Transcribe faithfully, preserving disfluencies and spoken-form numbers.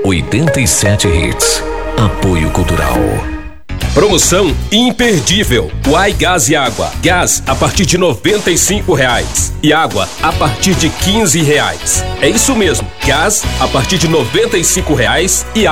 oitenta e sete Hits. Apoio Cultural. Promoção imperdível. Uai Gás e Água. Gás a partir de noventa e cinco reais e água a partir de quinze reais. É isso mesmo. Gás a partir de noventa e cinco reais e